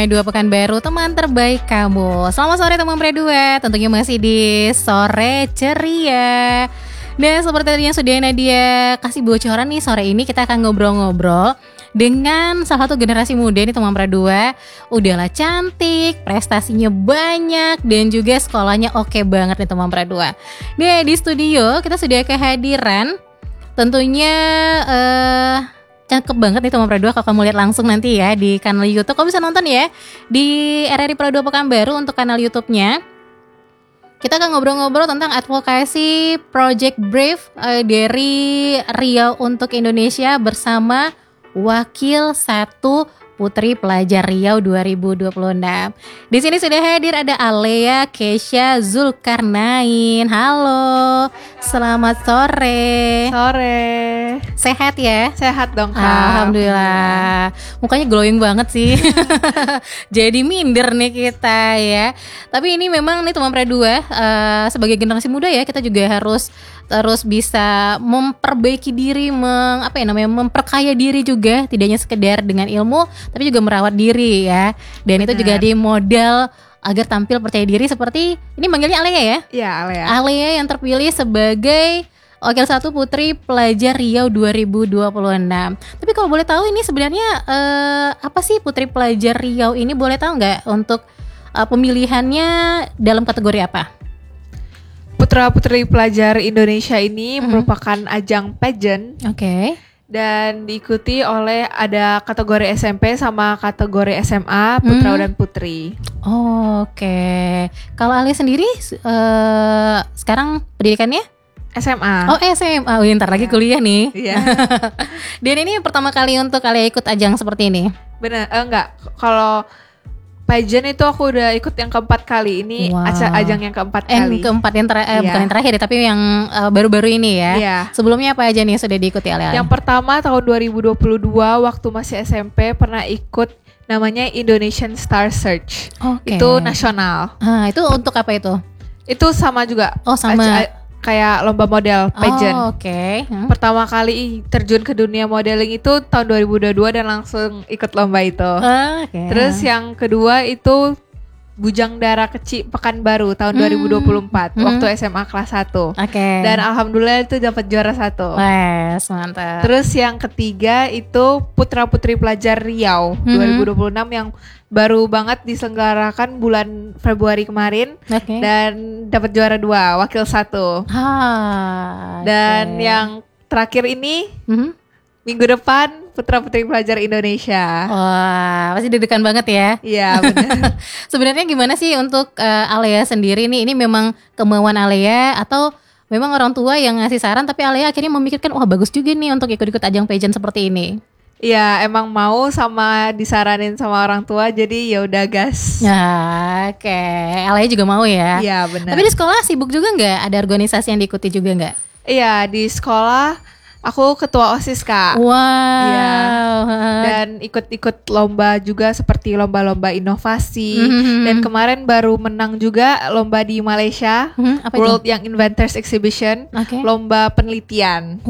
Sudiana 2 Pekanbaru, teman terbaik kamu. Selamat sore teman Pre2, tentunya masih di Sore Ceria. Dan seperti tadi yang Sudiana dia kasih bocoran nih, sore ini kita akan ngobrol-ngobrol dengan salah satu generasi muda nih teman Pre2. Udahlah cantik, prestasinya banyak, dan juga sekolahnya oke banget nih teman Pre2. Nih di studio kita sudah kehadiran tentunya cakep banget nih teman Pre2. Kalau kamu lihat langsung nanti ya di kanal YouTube, kamu bisa nonton ya di RRI Pre2 Pekanbaru untuk kanal YouTube-nya. Kita akan ngobrol-ngobrol tentang advokasi Project Brief dari Riau untuk Indonesia bersama Wakil 1 Putri Pelajar Riau 2026. Di sini sudah hadir ada Alea Keisha Zulkarnain. Halo, selamat sore. Sore. Sehat ya? Sehat dong Kak. Alhamdulillah. Mukanya glowing banget sih. Jadi minder nih kita ya. Tapi ini memang nih teman Pre2 sebagai generasi muda ya, kita juga harus terus bisa memperbaiki diri, memperkaya diri juga, tidak hanya sekedar dengan ilmu tapi juga merawat diri ya. Dan Benar. Itu juga di modal agar tampil percaya diri seperti ini, manggilnya Alea ya? Iya, Alea. Alea yang terpilih sebagai Wakil 1 Putri Pelajar Riau 2026. Tapi kalau boleh tahu ini sebenarnya apa sih Putri Pelajar Riau ini, boleh tahu nggak untuk pemilihannya dalam kategori apa? Putra Putri Pelajar Indonesia ini merupakan ajang pageant. Oke. Dan diikuti oleh ada kategori SMP sama kategori SMA, putra dan putri. Oke. Kalau Alia sendiri sekarang pendidikannya? SMA. Oh, SMA. Oh, ntar lagi kuliah nih. Iya. Dan ini pertama kali untuk Alia ikut ajang seperti ini? Benar, enggak. Kalau pageant itu aku udah ikut yang keempat kali. Ini ajang yang keempat kali. Yang keempat, bukan yang terakhir ya, tapi yang baru-baru ini ya. Iya. Sebelumnya apa aja nih sudah diikuti Alia? Yang pertama tahun 2022 waktu masih SMP pernah ikut namanya Indonesian Star Search. Itu nasional. Itu untuk apa itu? Itu sama juga. Oh, sama. Kayak lomba model pageant. Oke. Pertama kali terjun ke dunia modeling itu tahun 2022 dan langsung ikut lomba itu. Terus yang kedua itu Bujang Dara Kecil Pekanbaru tahun 2024 waktu SMA kelas 1. Dan alhamdulillah itu dapat juara 1. Wes, mantap. Terus yang ketiga itu Putra Putri Pelajar Riau 2026 yang baru banget diselenggarakan bulan Februari kemarin. Dan dapat juara 2, wakil 1. Dan yang terakhir ini minggu depan Putra Putri Pelajar Indonesia. Wah, pasti deg-degan banget ya. Iya, benar. Sebenarnya gimana sih untuk Alea sendiri nih? Ini memang kemauan Alea atau memang orang tua yang ngasih saran tapi Alea akhirnya memikirkan wah bagus juga nih untuk ikut-ikut ajang pageant seperti ini? Iya, emang mau sama disaranin sama orang tua, jadi ya udah gas. Oke. Alea juga mau ya? Iya, benar. Tapi di sekolah sibuk juga nggak? Ada organisasi yang diikuti juga nggak? Iya, di sekolah aku ketua OSIS Kak. Wow. Iya. Dan ikut-ikut lomba juga seperti lomba-lomba inovasi. Dan kemarin baru menang juga lomba di Malaysia, World Young Inventors Exhibition, lomba penelitian.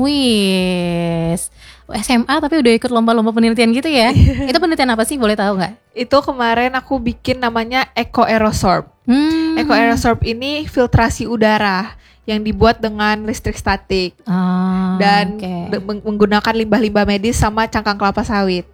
Wis. SMA tapi udah ikut lomba-lomba penelitian gitu ya? Itu penelitian apa sih, boleh tahu nggak? Itu kemarin aku bikin namanya Eco Aerosorb. Eco Aerosorb ini filtrasi udara yang dibuat dengan listrik statik dan menggunakan limbah-limbah medis sama cangkang kelapa sawit.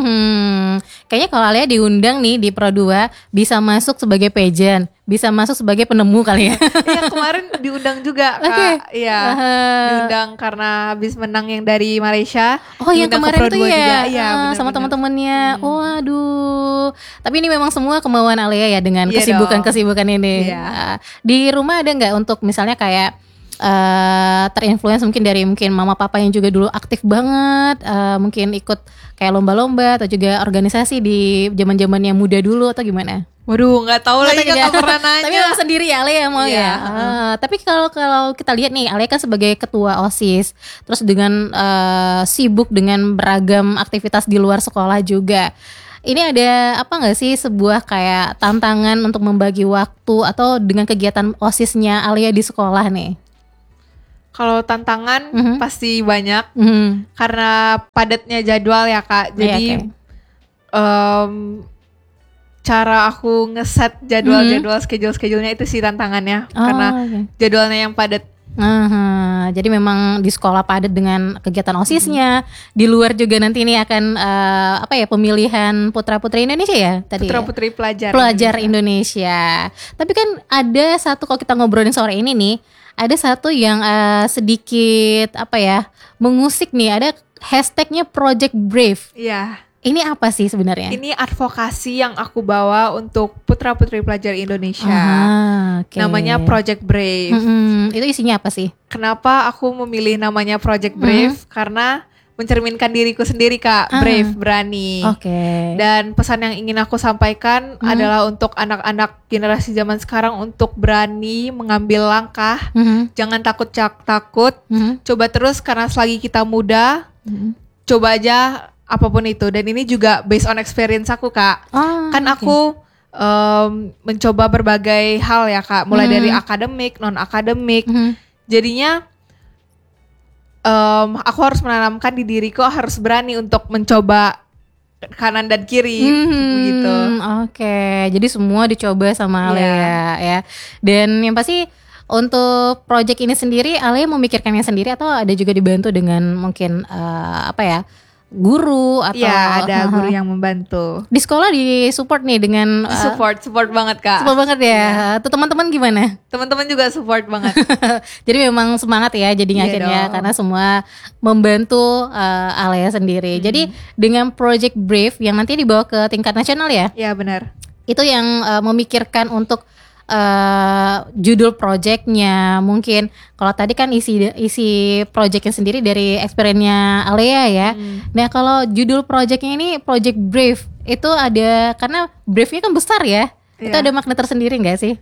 Kayaknya kalau Alia diundang nih di Pro2 bisa masuk sebagai pageant, bisa masuk sebagai penemu kali ya. Iya, kemarin diundang juga Kak. Iya. Diundang karena habis menang yang dari Malaysia. Oh, yang kemarin itu ya. Iya, sama teman-temannya. Waduh. Tapi ini memang semua kemauan Alia ya dengan kesibukan ini. Di rumah ada nggak untuk misalnya kayak terinfluence mungkin dari mama papa yang juga dulu aktif banget, mungkin ikut kayak lomba-lomba atau juga organisasi di zaman-zamannya muda dulu atau gimana? Waduh, nggak tahu lagi, nggak pernah nanya. Tapi memang sendiri ya Alia mau ya. Tapi kalau kita lihat nih, Alia kan sebagai ketua OSIS, terus dengan sibuk dengan beragam aktivitas di luar sekolah juga. Ini ada apa nggak sih sebuah kayak tantangan untuk membagi waktu atau dengan kegiatan OSISnya Alia di sekolah nih? Kalau tantangan pasti banyak karena padatnya jadwal ya Kak. Jadi cara aku ngeset jadwal schedule-nya itu sih tantangannya, karena jadwalnya yang padat. Jadi memang di sekolah padat dengan kegiatan OSIS-nya, di luar juga nanti ini akan pemilihan putra-putri Indonesia ya tadi. Putra-putri pelajar Indonesia. Tapi kan ada satu, kalau kita ngobrolin sore ini nih, ada satu yang sedikit mengusik nih, ada hashtagnya Project Brave. Iya. Ini apa sih sebenarnya? Ini advokasi yang aku bawa untuk putra-putri pelajar Indonesia. Namanya Project Brave. Itu isinya apa sih? Kenapa aku memilih namanya Project Brave? Karena mencerminkan diriku sendiri, Kak. Brave, berani. Dan pesan yang ingin aku sampaikan adalah untuk anak-anak generasi zaman sekarang untuk berani mengambil langkah. Jangan takut. Coba terus, karena selagi kita muda, coba aja apapun itu. Dan ini juga based on experience aku, Kak. Aku mencoba berbagai hal ya, Kak. Mulai dari akademik, non-akademik. Jadinya aku harus menanamkan di diriku harus berani untuk mencoba kanan dan kiri gitu. Jadi semua dicoba sama Alea ya. Dan yang pasti untuk project ini sendiri Alea memikirkannya sendiri atau ada juga dibantu dengan mungkin guru atau ada guru yang membantu. Di sekolah di support nih dengan support banget, Kak. Support banget ya. Tuh teman-teman gimana? Teman-teman juga support banget. Jadi memang semangat ya jadinya akhirnya karena semua membantu Alea sendiri. Jadi dengan Project Brave yang nanti dibawa ke tingkat nasional ya? Iya, benar. Itu yang memikirkan untuk judul projectnya. Mungkin kalau tadi kan isi projectnya sendiri dari experience-nya Alea ya. Nah kalau judul projectnya ini Project Brave itu ada, karena brave-nya kan besar ya. Itu ada makna tersendiri nggak sih?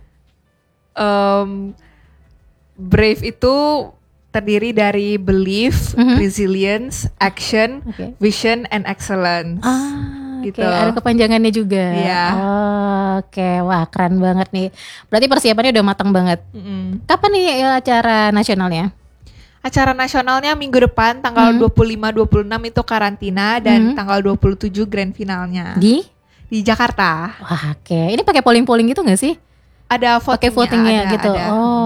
Brave itu terdiri dari belief, resilience, action, vision, and excellence. Gitu. Ada kepanjangannya juga. Wah keren banget nih. Berarti persiapannya udah matang banget. Kapan nih acara nasionalnya? Acara nasionalnya minggu depan tanggal 25-26 itu karantina dan tanggal 27 grand finalnya. Di Jakarta. Wah, ini pakai polling gitu nggak sih? Ada votingnya gitu.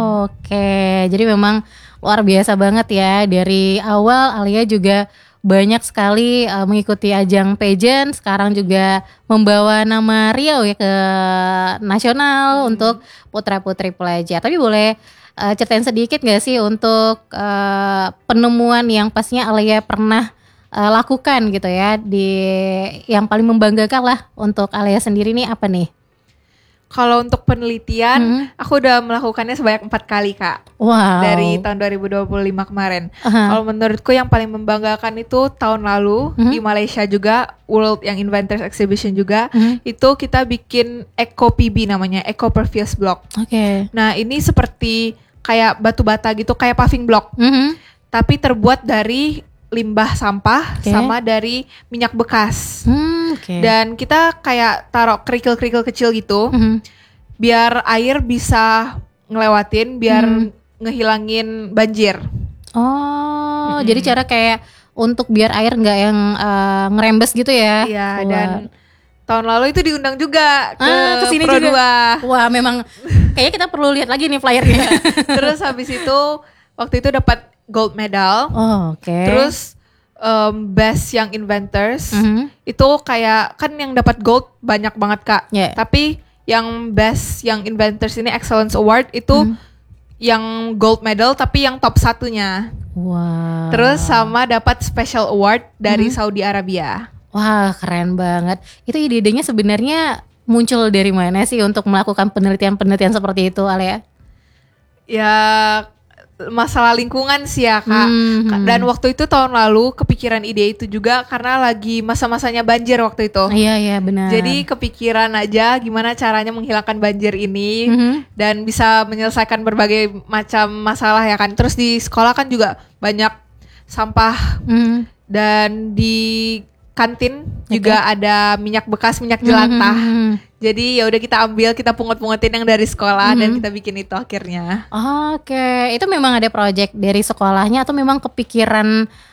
Jadi memang luar biasa banget ya. Dari awal Alea juga banyak sekali mengikuti ajang pageant, sekarang juga membawa nama Riau ya ke nasional untuk putra-putri pelajar. Tapi boleh ceritain sedikit gak sih untuk penemuan yang pastinya Alea pernah lakukan gitu ya, di yang paling membanggakan lah untuk Alea sendiri nih apa nih? Kalau untuk penelitian, aku udah melakukannya sebanyak 4 kali, Kak. Wow. Dari tahun 2025 kemarin. Kalau menurutku yang paling membanggakan itu tahun lalu di Malaysia juga, World Young Inventors Exhibition juga, itu kita bikin Eco PB namanya, Eco Pervious Block. Nah ini seperti kayak batu bata gitu, kayak paving block. Tapi terbuat dari limbah sampah sama dari minyak bekas. Dan kita kayak taruh kerikil-kerikil kecil gitu, biar air bisa ngelewatin, biar ngehilangin banjir. Jadi cara kayak untuk biar air nggak yang ngerembes gitu ya? Iya. Dan tahun lalu itu diundang juga ke sini Pro juga. Wah, memang kayaknya kita perlu lihat lagi nih flyernya. Terus habis itu waktu itu dapat gold medal. Terus Best Young Inventors itu kayak kan yang dapat gold banyak banget, Kak. Tapi yang Best Young Inventors ini Excellence Award itu yang gold medal tapi yang top satunya. Terus sama dapat Special Award dari Saudi Arabia. Wah, keren banget. Itu ide-idenya sebenarnya muncul dari mana sih untuk melakukan penelitian-penelitian seperti itu, Alea? Ya masalah lingkungan sih ya, Kak. Dan waktu itu tahun lalu kepikiran ide itu juga karena lagi masa-masanya banjir waktu itu. Iya benar. Jadi kepikiran aja gimana caranya menghilangkan banjir ini dan bisa menyelesaikan berbagai macam masalah ya kan. Terus di sekolah kan juga banyak sampah dan di kantin juga ada minyak bekas, minyak jelantah. Jadi ya udah kita ambil, kita pungut-pungutin yang dari sekolah dan kita bikin itu akhirnya. Itu memang ada project dari sekolahnya atau memang kepikiran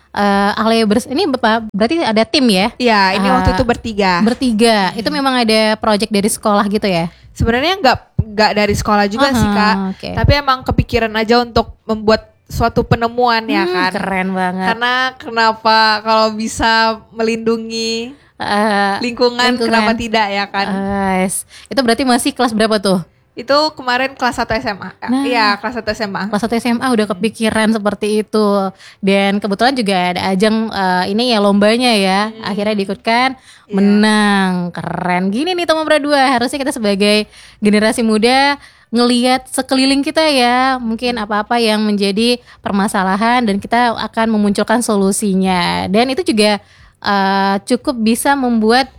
Alia ini berarti ada tim ya? Iya, ini waktu itu bertiga. Itu memang ada project dari sekolah gitu ya? Sebenarnya nggak dari sekolah juga sih Kak, tapi emang kepikiran aja untuk membuat suatu penemuan ya kan. Keren banget. Karena kenapa kalau bisa melindungi lingkungan, kenapa tidak ya kan? Itu berarti masih kelas berapa tuh? Itu kemarin kelas 1 SMA. Iya, kelas 1 SMA. Kelas 1 SMA udah kepikiran seperti itu. Dan kebetulan juga ada ajang ini ya lombanya ya. Akhirnya diikutkan, menang. Keren. Gini nih teman berdua, harusnya kita sebagai generasi muda ngelihat sekeliling kita ya, mungkin apa-apa yang menjadi permasalahan dan kita akan memunculkan solusinya. Dan itu juga cukup bisa membuat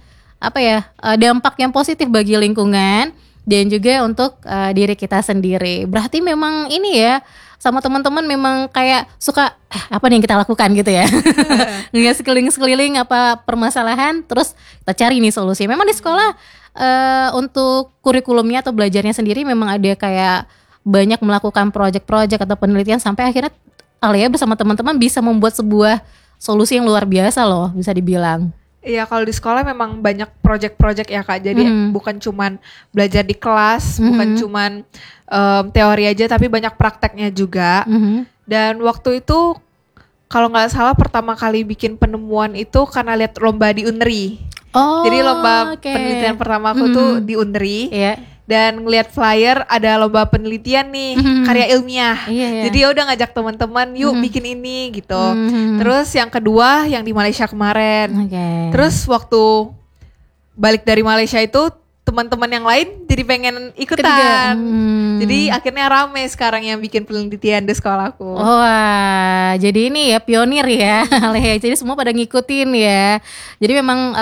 dampak yang positif bagi lingkungan dan juga untuk diri kita sendiri. Berarti memang ini ya, sama teman-teman memang kayak suka apa nih yang kita lakukan gitu ya. Ngeliat sekeliling apa permasalahan, terus kita cari nih solusi. Memang di sekolah untuk kurikulumnya atau belajarnya sendiri memang ada kayak banyak melakukan project-project atau penelitian sampai akhirnya Alia bersama teman-teman bisa membuat sebuah solusi yang luar biasa loh, bisa dibilang. Iya, kalau di sekolah memang banyak project-project ya Kak. Jadi bukan cuman belajar di kelas, bukan cuman teori aja, tapi banyak prakteknya juga. Dan waktu itu kalau nggak salah pertama kali bikin penemuan itu karena lihat lomba di UNRI. Jadi lomba penelitian pertama aku tuh di UNRI. Dan ngelihat flyer ada lomba penelitian nih, karya ilmiah. Jadi ya udah ngajak teman-teman, yuk bikin ini gitu. Terus yang kedua yang di Malaysia kemarin. Terus waktu balik dari Malaysia itu teman-teman yang lain jadi pengen ikutan. Jadi akhirnya rame sekarang yang bikin penelitian di sekolahku. Wah, jadi ini ya pionir ya. Jadi semua pada ngikutin ya. Jadi memang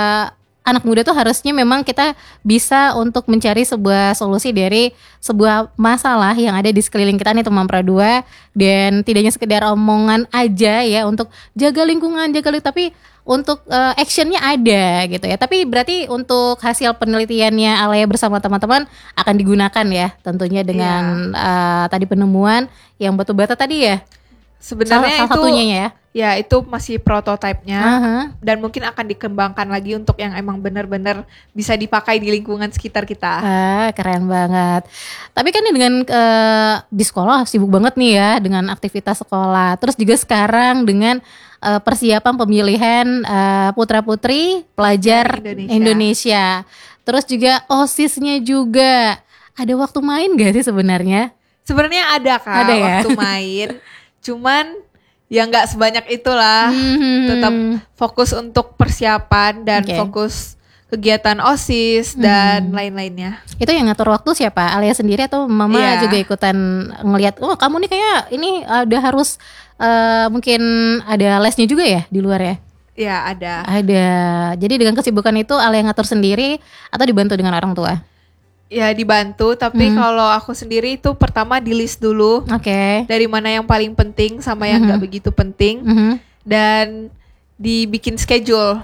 anak muda tuh harusnya memang kita bisa untuk mencari sebuah solusi dari sebuah masalah yang ada di sekeliling kita nih teman Pradua. Dan tidak hanya sekedar omongan aja ya untuk jaga lingkungan, tapi untuk actionnya ada gitu ya. Tapi berarti untuk hasil penelitiannya Alia bersama teman-teman akan digunakan ya tentunya dengan tadi penemuan yang batu-bata tadi ya. Sebenarnya salah satunya ya. Ya itu masih prototipenya dan mungkin akan dikembangkan lagi untuk yang emang benar-benar bisa dipakai di lingkungan sekitar kita. Keren banget. Tapi kan dengan di sekolah sibuk banget nih ya dengan aktivitas sekolah. Terus juga sekarang dengan persiapan pemilihan putra-putri pelajar Indonesia. Terus juga OSIS-nya juga. Ada waktu main gak sih sebenarnya? Sebenarnya ada Kak, ada ya? Waktu main. Cuman ya nggak sebanyak itulah. Tetap fokus untuk persiapan dan fokus kegiatan OSIS dan lain-lainnya. Itu yang ngatur waktu siapa? Alia sendiri atau mama juga ikutan ngelihat? Oh kamu nih kayak ini udah harus mungkin ada lesnya juga ya di luar ya? Iya ada. Ada. Jadi dengan kesibukan itu Alia ngatur sendiri atau dibantu dengan orang tua? Ya dibantu, tapi kalau aku sendiri itu pertama di list dulu. Dari mana yang paling penting sama yang nggak begitu penting, dan dibikin schedule.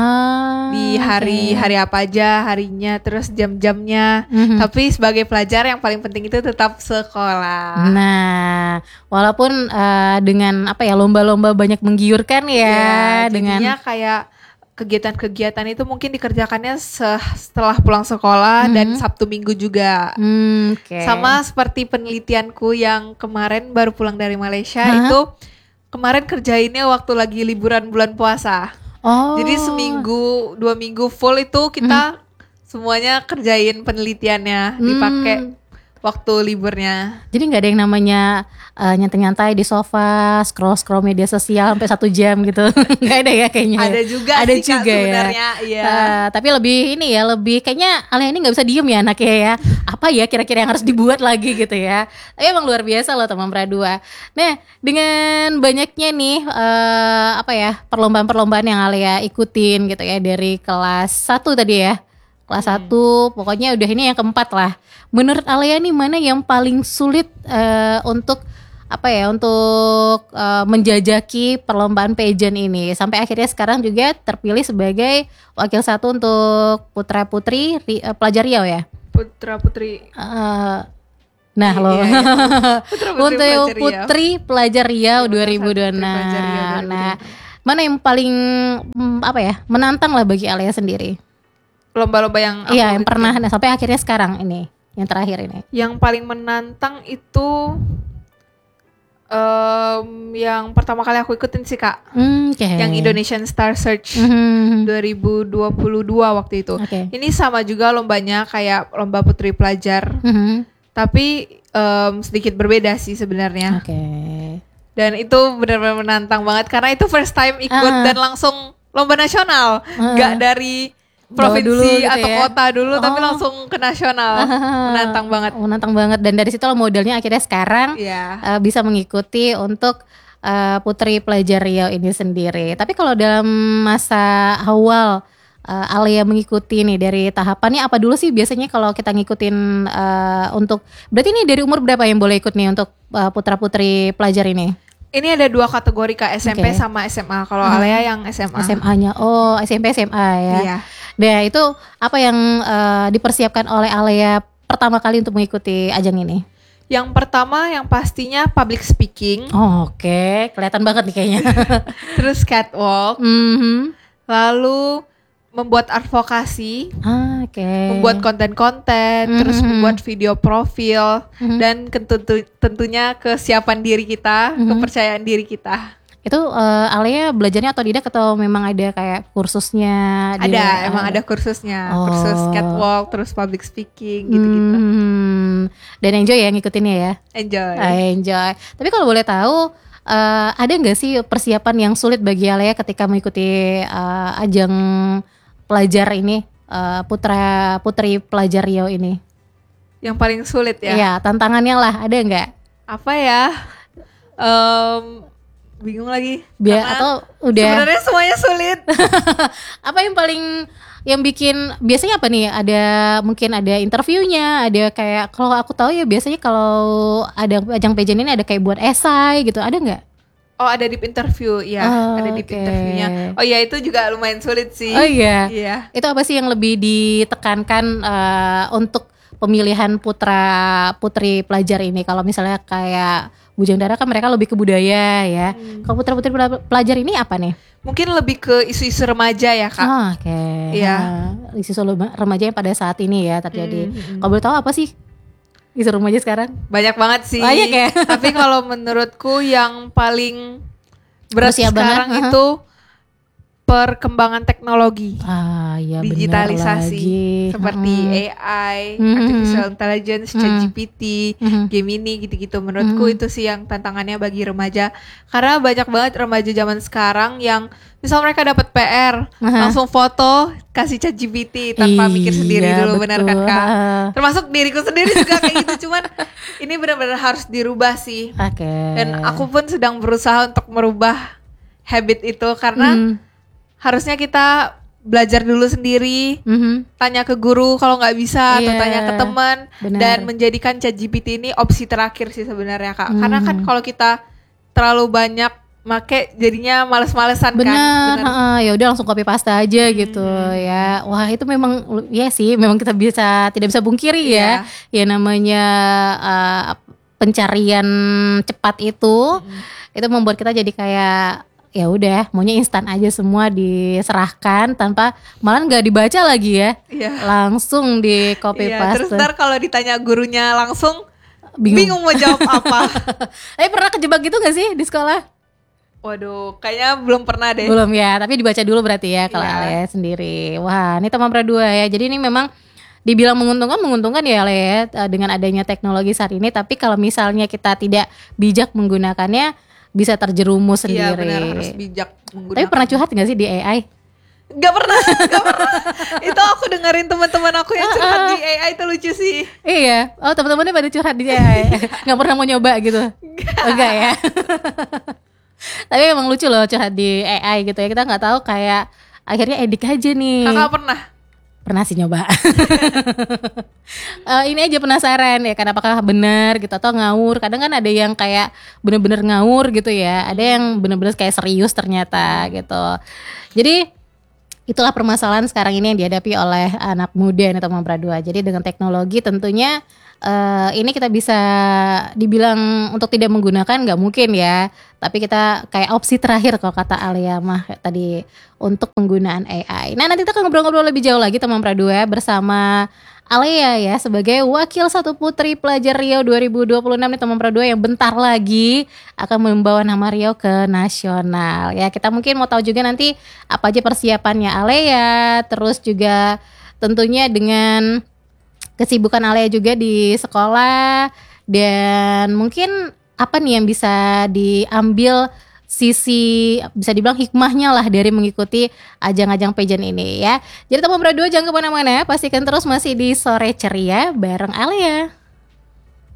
Di hari apa aja harinya, terus jam-jamnya. Tapi sebagai pelajar yang paling penting itu tetap sekolah. Nah, walaupun dengan lomba-lomba banyak menggiurkan ya, jadinya kayak kegiatan-kegiatan itu mungkin dikerjakannya setelah pulang sekolah dan Sabtu Minggu juga. Sama seperti penelitianku yang kemarin baru pulang dari Malaysia itu kemarin kerjainnya waktu lagi liburan bulan puasa. Jadi seminggu 2 minggu full itu kita semuanya kerjain penelitiannya, dipakai waktu liburnya. Jadi nggak ada yang namanya nyantai-nyantai di sofa, scroll media sosial sampai 1 jam gitu. Nggak ada ya kayaknya. Ada juga sih Kak, sebenarnya ya. Tapi lebih kayaknya Alia ini nggak bisa diem ya anaknya ya. Apa ya kira-kira yang harus dibuat lagi gitu ya. Tapi emang luar biasa loh teman Pradua. Nah dengan banyaknya nih perlombaan-perlombaan yang Alia ikutin gitu ya dari kelas 1 tadi ya. Kelas 1 pokoknya udah ini yang keempat lah. Menurut Alia nih mana yang paling sulit untuk menjajaki perlombaan pageant ini sampai akhirnya sekarang juga terpilih sebagai wakil 1 untuk putra-putri pelajar Riau ya? Putra-putri Nah lo Putri Pelajar Riau 2026. Nah, mana yang paling menantang lah bagi Alea sendiri? Lomba-lomba yang yang pernah sampai akhirnya sekarang ini, yang terakhir ini. Yang paling menantang itu yang pertama kali aku ikutin sih Kak, yang Indonesian Star Search 2022 waktu itu. Ini sama juga lombanya kayak lomba Putri Pelajar, tapi sedikit berbeda sih sebenarnya. Dan itu benar-benar menantang banget karena itu first time ikut dan langsung lomba nasional, gak dari provinsi gitu atau kota dulu, tapi langsung ke nasional. Menantang banget. Dan dari situ modalnya akhirnya sekarang bisa mengikuti untuk Putri Pelajar Riau ini sendiri. Tapi kalau dalam masa awal Alea mengikuti nih dari tahapannya apa dulu sih biasanya kalau kita ngikutin untuk, berarti ini dari umur berapa yang boleh ikut nih untuk putra-putri pelajar ini? Ini ada 2 kategori Kak, SMP sama SMA. Kalau Alea yang SMA. SMA-nya, SMP SMA ya. Iya. Nah itu apa yang dipersiapkan oleh Alea pertama kali untuk mengikuti ajang ini? Yang pertama yang pastinya public speaking. Kelihatan banget nih kayaknya. Terus catwalk. Lalu membuat advokasi, membuat konten-konten, terus membuat video profil, dan tentunya kesiapan diri kita, kepercayaan diri kita. Itu Alea belajarnya otodidak atau memang ada kayak kursusnya? Emang ada kursusnya, kursus catwalk, terus public speaking gitu-gitu. Dan enjoy ya ngikutinnya ya? Enjoy. Tapi kalau boleh tahu, ada nggak sih persiapan yang sulit bagi Alea ketika mengikuti ajang pelajar ini, Putri Pelajar Riau ini? Yang paling sulit ya? Iya, tantangannya lah, ada nggak? Apa ya? Bingung lagi. Atau udah? Sebenarnya semuanya sulit. Apa yang bikin biasanya apa nih? Mungkin ada interviewnya, ada kayak, kalau aku tahu ya biasanya kalau ada ajang pageant ini ada kayak buat esai gitu, ada nggak? Ada deep interview, ya. Ada deep interviewnya. Itu juga lumayan sulit sih. Iya. Itu apa sih yang lebih ditekankan untuk pemilihan putra-putri pelajar ini? Kalau misalnya kayak Bujang Dara kan mereka lebih ke budaya ya. Kalau putra-putri pelajar ini apa nih? Mungkin lebih ke isu-isu remaja ya Kak. Iya. Isu remaja yang pada saat ini ya terjadi. Kalau boleh tahu apa sih isu remaja sekarang? Banyak banget sih. Banyak ya. Tapi kalau menurutku yang paling berat sekarang itu perkembangan teknologi, digitalisasi, seperti AI, artificial intelligence, ChatGPT, Gemini gitu-gitu. Menurutku itu sih yang tantangannya bagi remaja, karena banyak banget remaja zaman sekarang yang misal mereka dapat PR, langsung foto kasih ChatGPT tanpa mikir sendiri dulu, benar kan Kak? Termasuk diriku sendiri juga kayak gitu. Cuman ini benar-benar harus dirubah sih. Dan aku pun sedang berusaha untuk merubah habit itu, karena harusnya kita belajar dulu sendiri, tanya ke guru kalau nggak bisa, atau tanya ke teman, dan menjadikan ChatGPT ini opsi terakhir sih sebenarnya Kak. Karena kan kalau kita terlalu banyak make jadinya males-malesan kan. Bener. Ya udah langsung copy paste aja gitu ya. Wah itu memang ya sih, memang kita tidak bisa bungkiri ya. Ya namanya pencarian cepat itu membuat kita jadi kayak ya udah maunya instan aja, semua diserahkan tanpa malah nggak dibaca lagi ya, langsung di copy paste. Terus ntar kalau ditanya gurunya langsung bingung mau jawab apa. Pernah kejebak gitu nggak sih di sekolah? Waduh, kayaknya belum pernah deh. Belum ya, tapi dibaca dulu berarti ya kalau Alea sendiri. Wah, ini teman perdua ya. Jadi ini memang dibilang menguntungkan ya Alea dengan adanya teknologi saat ini. Tapi kalau misalnya kita tidak bijak menggunakannya, bisa terjerumus sendiri. Iya benar, harus bijak menggunakan. Tapi pernah curhat gak sih di AI? Gak pernah. Itu aku dengerin teman-teman aku yang curhat di AI, itu lucu sih. Iya, teman-temannya pada curhat di AI. Gak pernah mau nyoba gitu? Enggak ya. Tapi emang lucu loh curhat di AI gitu ya. Kita gak tahu kayak akhirnya edik aja nih. Kakak pernah? Pernah sih nyoba. Ini aja penasaran ya kan, apakah benar gitu atau ngawur. Kadang kan ada yang kayak bener-bener ngawur gitu ya, ada yang bener-bener kayak serius ternyata gitu. Jadi itulah permasalahan sekarang ini yang dihadapi oleh anak muda nih teman Pradua. Jadi dengan teknologi tentunya ini kita bisa dibilang untuk tidak menggunakan nggak mungkin ya. Tapi kita kayak opsi terakhir kalau kata Alia mah tadi untuk penggunaan AI. Nah nanti kita akan ngobrol-ngobrol lebih jauh lagi teman Pradua bersama Alia ya sebagai wakil satu putri pelajar Riau 2026 nih teman Pradua yang bentar lagi akan membawa nama Riau ke nasional ya. Kita mungkin mau tahu juga nanti apa aja persiapannya Alia, terus juga tentunya dengan kesibukan Alia juga di sekolah dan mungkin apa nih yang bisa diambil sisi bisa dibilang hikmahnya lah dari mengikuti ajang-ajang pageant ini ya. Jadi teman Pradua jangan kemana-mana, pastikan terus masih di Sore Ceria bareng Alia.